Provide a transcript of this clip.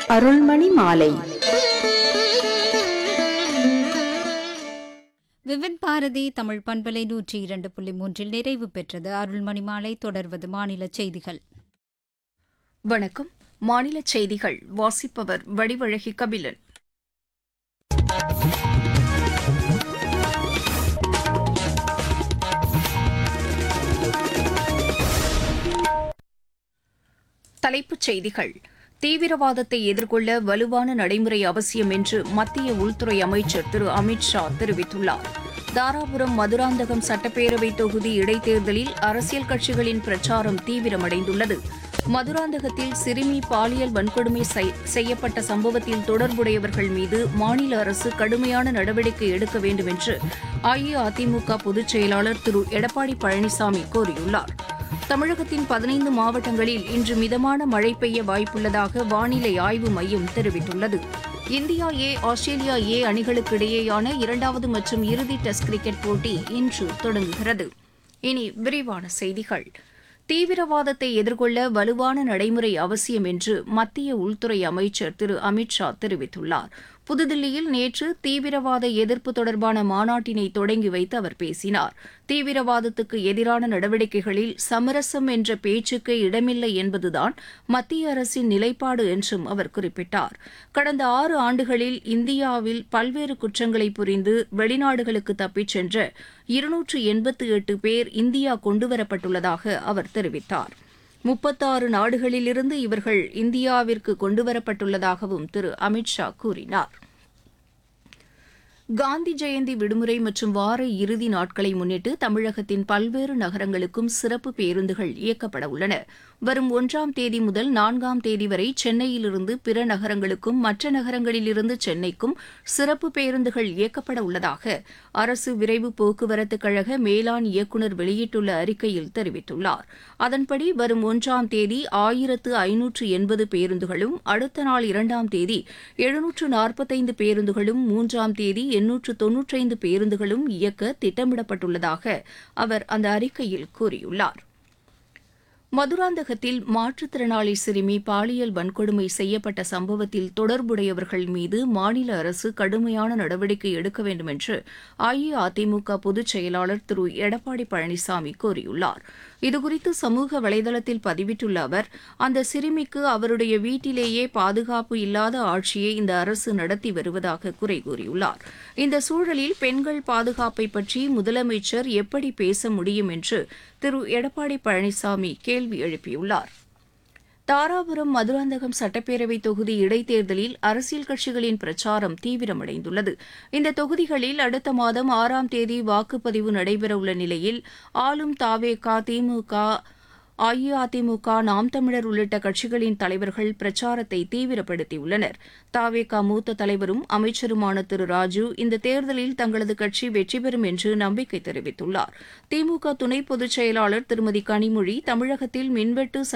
அருள்மணி மாலை. விவித் பாரதி தமிழ் பண்பலை 102.3 நிறைவு பெற்றது அருள்மணி மாலை. தொடர்வது மாநில செய்திகள். வணக்கம். மாநில செய்திகள் வாசிப்பவர் வடிவழகி கபிலன். தலைப்புச் செய்திகள். தீவிரவாதத்தை எதிர்கொள்ள வலுவான நடைமுறை அவசியம் என்று மத்திய உள்துறை அமைச்சர் திரு அமித் ஷா தெரிவித்துள்ளார். தாராபுரம் மதுராந்தகம் சட்டப்பேரவை தொகுதி இடைத்தேர்தலில் அரசியல் கட்சிகளின் பிரச்சாரம் தீவிரமடைந்துள்ளது. மதுராந்தகத்தில் சிறுமி பாலியல் வன்கொடுமை செய்யப்பட்ட சம்பவத்தில் தொடர்புடையவர்கள் மீது மாநில அரசு கடுமையான நடவடிக்கை எடுக்க வேண்டும் என்று அஇஅதிமுக பொதுச் செயலாளர் திரு எடப்பாடி பழனிசாமி கோரியுள்ளார். தமிழகத்தின் 15 மாவட்டங்களில் இன்று மிதமான மழை பெய்ய வாய்ப்புள்ளதாக வானிலை ஆய்வு மையம் தெரிவித்துள்ளது. இந்தியா ஏ ஆஸ்திரேலியா ஏ அணிகளுக்கு இடையேயான இரண்டாவது மற்றும் இறுதி டெஸ்ட் கிரிக்கெட் போட்டி இன்று தொடங்குகிறது. இனி விரிவான செய்திகள். தீவிரவாதத்தை எதிர்கொள்ள வலுவான நடைமுறை அவசியம் என்று மத்திய உள்துறை அமைச்சர் திரு அமித் ஷா தெரிவித்துள்ளார். புதுதில்லியில் நேற்று தீவிரவாத எதிர்ப்பு தொடர்பான மாநாட்டினை தொடங்கி வைத்து அவர் பேசினார். தீவிரவாதத்துக்கு எதிரான நடவடிக்கைகளில் சமரசம் என்ற பேச்சுக்கே இடமில்லை என்பதுதான் மத்திய அரசின் நிலைப்பாடு என்றும் அவர் குறிப்பிட்டார். கடந்த 6 ஆண்டுகளில் இந்தியாவில் பல்வேறு குற்றங்களை புரிந்து வெளிநாடுகளுக்கு தப்பிச் சென்ற 288 பேர் இந்தியா கொண்டுவரப்பட்டுள்ளதாக அவர் தெரிவித்தார். 36 நாடுகளிலிருந்து இவர்கள் இந்தியாவிற்கு கொண்டுவரப்பட்டுள்ளதாகவும் திரு அமித் ஷா கூறினார். காந்தி ஜெயந்தி விடுமுறை மற்றும் வார இறுதி நாட்களை முன்னிட்டு தமிழகத்தின் பல்வேறு நகரங்களுக்கும் சிறப்பு பேருந்துகள் இயக்கப்பட உள்ளன. வரும் 1ஆம் தேதி முதல் 4ஆம் தேதி வரை சென்னையிலிருந்து பிற நகரங்களுக்கும் மற்ற நகரங்களிலிருந்து சென்னைக்கும் சிறப்பு பேருந்துகள் இயக்கப்பட உள்ளதாக அரசு விரைவு போக்குவரத்துக் கழக மேலாண் இயக்குநர் வெளியிட்டுள்ள அறிக்கையில் தெரிவித்துள்ளார். அதன்படி வரும் 1ஆம் தேதி 1580 பேருந்துகளும், அடுத்த நாள் 2ஆம் தேதி 745 பேருந்துகளும், 3ஆம் தேதி 895 பேருந்துகளும் இயக்க திட்டமிடப்பட்டுள்ளதாக அவர் அந்த அறிக்கையில் கூறியுள்ளார். மதுராந்தகத்தில் மாற்றுத்திறனாளி சிறுமி பாலியல் வன்கொடுமை செய்யப்பட்ட சம்பவத்தில் தொடர்புடையவர்கள் மீது மாநில அரசு கடுமையான நடவடிக்கை எடுக்க வேண்டும் என்று அஇஅதிமுக பொதுச் செயலாளர் திரு எடப்பாடி பழனிசாமி கோரியுள்ளார். இதுகுறித்து சமூக வலைதளத்தில் பதிவிட்டுள்ள அவர், அந்த சிறுமிக்கு அவருடைய வீட்டிலேயே பாதுகாப்பு இல்லாத ஆட்சியை இந்த அரசு நடத்தி வருவதாக குறை கூறியுள்ளார். இந்த சூழலில் பெண்கள் பாதுகாப்பை பற்றி முதலமைச்சர் எப்படி பேச முடியும் என்று திரு எடப்பாடி பழனிசாமி கேள்வி எழுப்பியுள்ளார். தாராபுரம் மதுராந்தகம் சட்டப்பேரவை தொகுதி இடைத்தேர்தலில் அரசியல் கட்சிகளின் பிரச்சாரம் தீவிரமடைந்துள்ளது. இந்த தொகுதிகளில் அடுத்த மாதம் 6ஆம் தேதி வாக்குப்பதிவு நடைபெறவுள்ள நிலையில் ஆளும் தாவேகா, திமுக, அஇஅதிமுக, நாம் தமிழர் உள்ளிட்ட கட்சிகளின் தலைவர்கள் பிரச்சாரத்தை தீவிரப்படுத்தியுள்ளனர். தாவேகா மூத்த தலைவரும் அமைச்சருமான திரு ராஜு இந்த தேர்தலில் தங்களது கட்சி வெற்றி பெறும் என்று நம்பிக்கை தெரிவித்துள்ளார். திமுக துணை பொதுச் செயலாளர் திருமதி கனிமொழி தமிழகத்தில் மின்வெட்டு